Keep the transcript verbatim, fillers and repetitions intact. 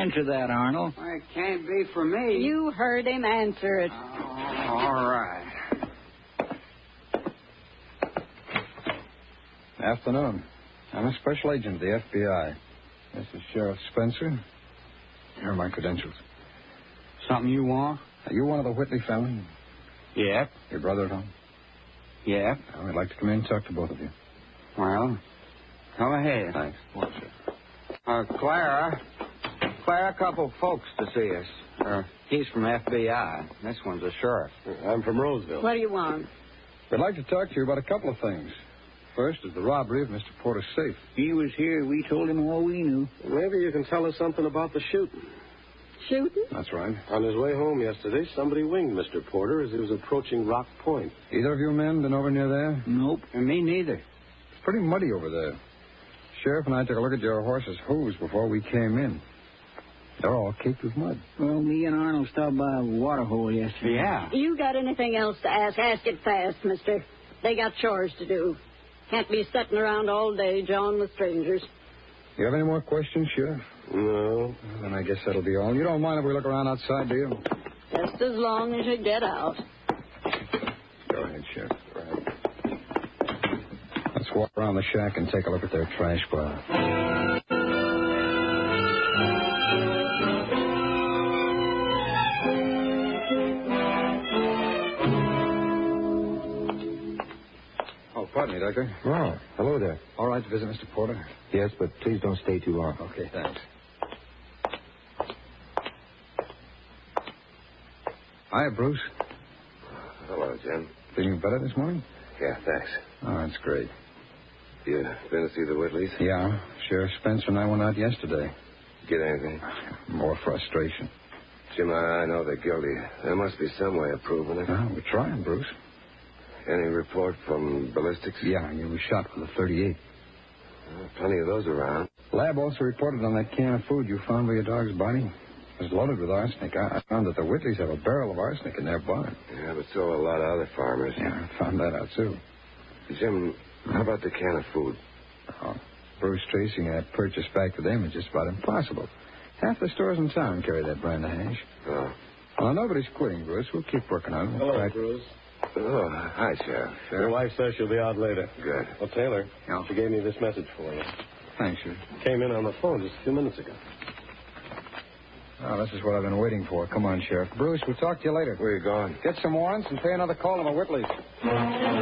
answer that, Arnold. Well, it can't be for me. You heard him answer it. Oh, all right. Afternoon. I'm a special agent of the F B I. This is Sheriff Spencer. Here are my credentials. Something you want? Are you one of the Whitley family? Yep. Your brother at home? Yep. Well, I'd like to come in and talk to both of you. Well, go ahead. Thanks. Watch it. Uh, Clara. Clara, a couple folks to see us. Uh, he's from F B I. This one's a sheriff. I'm from Roseville. What do you want? We'd like to talk to you about a couple of things. First is the robbery of Mister Porter's safe. He was here. We told him all we knew. Maybe you can tell us something about the shooting. Shooting? That's right. On his way home yesterday, somebody winged Mister Porter as he was approaching Rock Point. Either of you men been over near there? Nope. And me neither. It's pretty muddy over there. Sheriff and I took a look at your horse's hooves before we came in. They're all caked with mud. Well, me and Arnold stopped by a water hole yesterday. Yeah. You got anything else to ask? Ask it fast, mister. They got chores to do. Can't be sitting around all day jawing with strangers. You have any more questions, Sheriff? No. Well, then I guess that'll be all. You don't mind if we look around outside, do you? Just as long as you get out. Go ahead, Sheriff. Go ahead. Let's walk around the shack and take a look at their trash pile. Oh, pardon me, Doctor. Oh, hello there. All right to visit Mister Porter? Yes, but please don't stay too long. Okay, thanks. Hi, Bruce. Hello, Jim. Feeling better this morning? Yeah, thanks. Oh, that's great. You been to see the Whitleys? Yeah, Sheriff Spencer and I went out yesterday. Get anything? More frustration. Jim, I, I know they're guilty. There must be some way of proving it. Well, we're trying, Bruce. Any report from ballistics? Yeah, you were shot with a thirty-eight. Well, plenty of those around. Lab also reported on that can of food you found by your dog's body. It was loaded with arsenic. I, I found that the Whitleys have a barrel of arsenic in their barn. Yeah, but so a lot of other farmers. Yeah, I found that out, too. Jim, how about the can of food? Oh, Bruce tracing that purchase back to them is just about impossible. Half the stores in town carry that brand of hash. Oh. Well, nobody's quitting, Bruce. We'll keep working on it. We'll Hello, try- Bruce. Oh, hi, Sheriff. Your wife says she'll be out later. Good. Well, Taylor, Yeah. she gave me this message for you. Thanks, sir. Came in on the phone just a few minutes ago. Oh, this is what I've been waiting for. Come on, Sheriff. Bruce, we'll talk to you later. Where you going? Get some warrants and pay another call on the Whitleys.